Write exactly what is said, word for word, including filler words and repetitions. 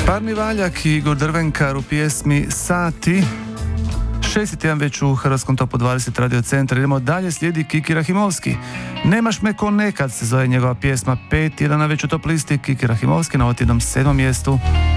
Parni Valjak i Igor Drvenkar u pjesmi Sati. Šesti tjedan već u Hrvatskom topu dvadeset Radio Centar. Idemo dalje, slijedi Kiki Rahimovski. Nemaš me ko nekad se zove njegova pjesma. Pet tjedana već u top listi. Kiki Rahimovski na otjednom sedmom mjestu.